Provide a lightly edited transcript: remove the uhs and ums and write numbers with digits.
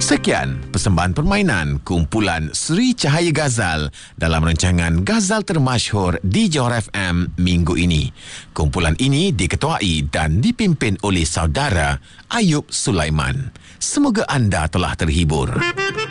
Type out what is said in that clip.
Sekian persembahan permainan kumpulan Sri Cahaya Ghazal dalam rancangan Ghazal Termasyhur di Johor FM minggu ini. Kumpulan ini diketuai dan dipimpin oleh saudara Ayub Sulaiman. Semoga anda telah terhibur.